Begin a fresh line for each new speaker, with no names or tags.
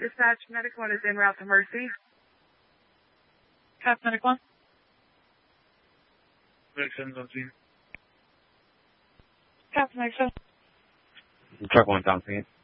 Dispatch, Medic 1 is en route to Mercy.
Cop Medic 1.
Medic 7's on scene.
Cop Medic 7.
Truck 1 down scene.